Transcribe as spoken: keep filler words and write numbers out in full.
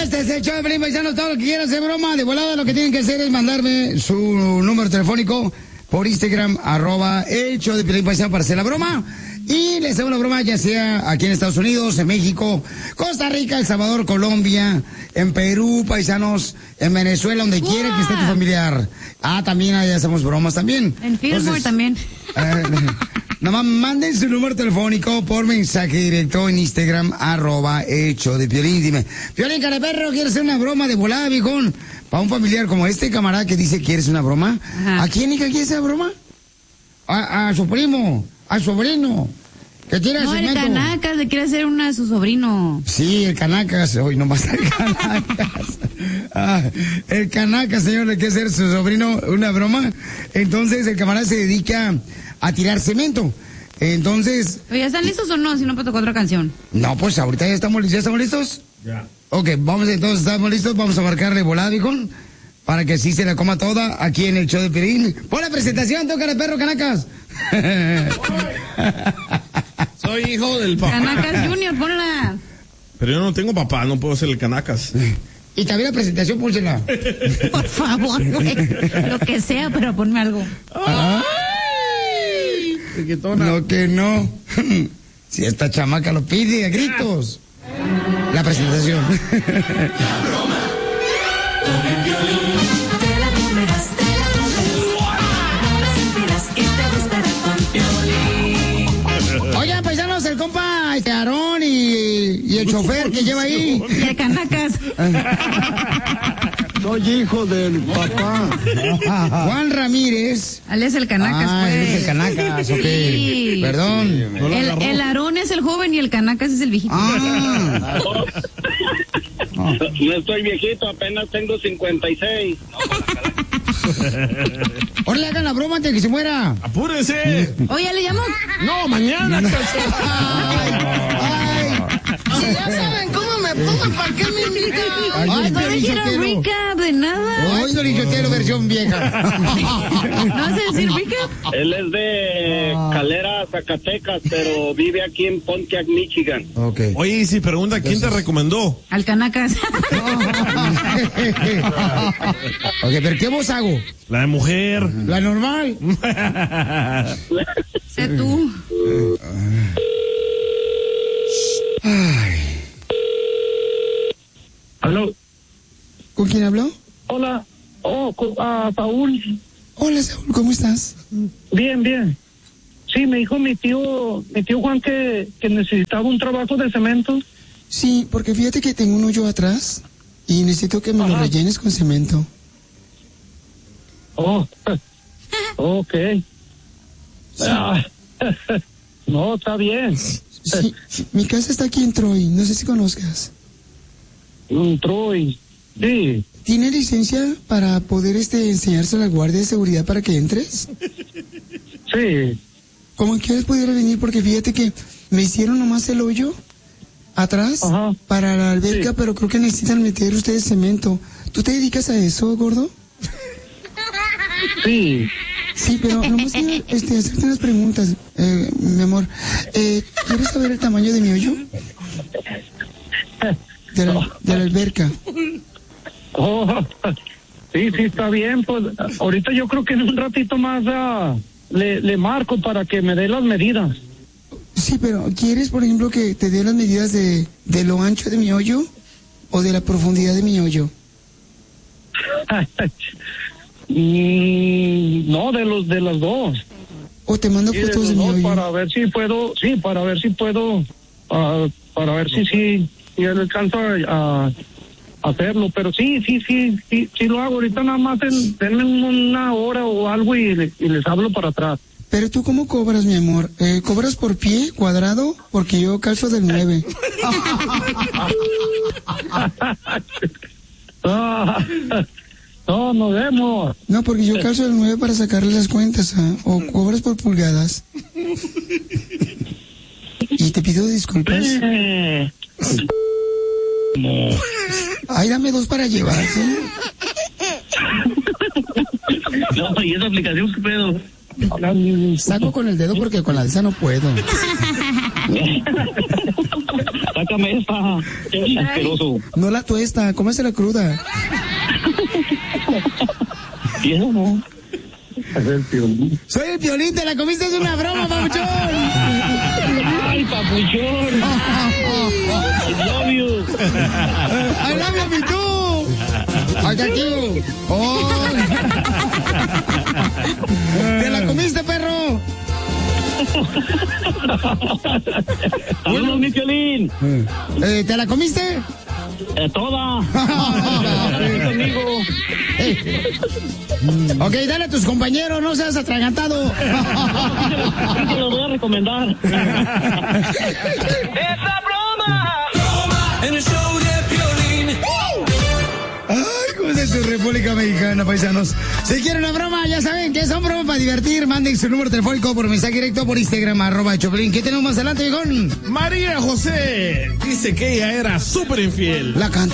Este es el show de Piolín, paisanos. Todo lo que quieran hacer broma, de volada lo que tienen que hacer es mandarme su número telefónico por Instagram, arroba el show de Piolín, paisano, para hacer la broma. Y les hacemos la broma ya sea aquí en Estados Unidos, en México, Costa Rica, El Salvador, Colombia, en Perú, paisanos, en Venezuela, donde wow. quiera que esté tu familiar. Ah, también ahí hacemos bromas también. En Fillmore también. Eh, Nomás manden su número telefónico por mensaje directo en Instagram, arroba hecho de Piolín. Dime, Piolín, cara de perro, ¿quieres hacer una broma de volada, viejón? Para un familiar como este camarada que dice, ¿quieres una broma? Ajá. ¿A quién, hija, quiere hacer broma? A, a su primo, a su sobrino. Que tira no, el cemento. Canacas le quiere hacer una a su sobrino. Sí, el Canacas, hoy nomás el Canacas. Ah, el Canacas, señor, le quiere hacer a su sobrino una broma. Entonces el camarada se dedica a tirar cemento. Entonces... ¿Ya están listos o no? Si no, pues tocar otra canción. No, pues ahorita ya estamos, ¿ya estamos listos? Ya. Ok, vamos entonces, estamos listos, vamos a marcarle volada, viejón, para que sí se la coma toda aquí en el show de Piolín. Pon la presentación, toca el perro, Canacas. Soy hijo del papá. Canacas Junior, ponla. Pero yo no tengo papá, no puedo ser el Canacas. Y también la presentación, pónsela. Por favor, güey. Lo que sea, pero ponme algo. ¿Ah? No, que no. Si esta chamaca lo pide a gritos. La presentación. La broma con el Piolín. Te la comerás, te la comerás. No la sentirás y te gustará con Piolín. Oigan, paisanos, el compa este Aarón y, y el chofer que lleva ahí. Y el Canacas. Soy hijo del papá. Juan Ramírez. Él es el Canacas, ah, pues. Él es el Canacas, ok. Sí. Perdón. Sí, el, el Aarón es el joven y el Canacas es el viejito. Ah. No, no estoy viejito, apenas tengo cincuenta y seis. Ahora le hagan la broma antes de que se muera. ¡Apúrense! Oye, ¿le llamo? No, mañana. Ay, ay. Si ya saben cómo me pongo, ¿para qué me invitan? Ay, no dijeron recap de nada. Hoy no Lichotero versión vieja. ¿No vas a decir recap? Él es de Calera, Zacatecas, pero vive aquí en Pontiac, Michigan. Okay. Oye, y si pregunta, ¿quién te recomendó? Al Canacas. Ok, pero ¿qué voz hago? La de mujer. La normal. Sé tú. Ay. ¿Aló? ¿Con quién habló? Hola. Oh, con, uh, Saúl. Hola, Saúl, ¿cómo estás? Bien, bien. Sí, me dijo mi tío, mi tío Juan que, que necesitaba un trabajo de cemento. Sí, porque fíjate que tengo un hoyo atrás y necesito que me Ajá. lo rellenes con cemento. Oh, ok. Sí. Ah, no, está bien. Sí, mi casa está aquí en Troy, no sé si conozcas. Un Troy, sí. ¿Tiene licencia para poder este enseñarse a la guardia de seguridad para que entres? Sí. ¿Cómo quieres pudiera venir? Porque fíjate que me hicieron nomás el hoyo atrás Ajá. para la alberca, sí. pero creo que necesitan meter ustedes cemento. ¿Tú te dedicas a eso, gordo? Sí. Sí, pero nomás quiero este, hacerte unas preguntas, eh, mi amor. Eh, ¿Quieres saber el tamaño de mi hoyo? De la, de la alberca. Oh, sí, sí, está bien. Pues ahorita yo creo que en un ratito más uh, le, le marco para que me dé las medidas. Sí, pero ¿quieres, por ejemplo, que te dé las medidas de, de lo ancho de mi hoyo o de la profundidad de mi hoyo? Mm, no, de los de las dos. O te mando sí, fotos de, de mi hoyo. Para ver si puedo, sí, para ver si puedo, uh, para ver si sí, si él alcanza a, a hacerlo. Pero sí, sí, sí, sí, sí lo hago. Ahorita nada más en, denme una hora o algo y, le, y les hablo para atrás. Pero tú, ¿cómo cobras, mi amor? Eh, ¿Cobras por pie, cuadrado? Porque yo calzo del nueve. No, nos vemos. No, porque yo calzo del nueve para sacarle las cuentas, ¿ah? O cobras por pulgadas. Y te pido disculpas. No. Ay, dame dos para llevar, ¿sí? No, y esa aplicación, ¿qué pedo? Saco con el dedo porque con la de esa no puedo. sácame esta, asqueroso. No la tuesta, cómesela cruda. ¿Y eso no? Es el Piolín. Soy el Piolín, te la comiste, es una broma, papuchón. Ay, papuchón. I love you. I love you, me too. I got you. Oh. ¿Te la comiste, perro? Saludos, mi Piolín. Eh, ¿Te la comiste? Eh, toda. Conmigo. Ok, dale a tus compañeros, no seas atragantado. Te lo voy a recomendar. ¡Esa broma! En el show de Piolín. Ay, cosas de su República Mexicana, paisanos. Si quieren una broma, ya saben que son bromas para divertir. Manden su número telefónico por mensaje directo por Instagram, arroba Choplin. ¿Qué tenemos más adelante, viejón? María José dice que ella era súper infiel. La canta.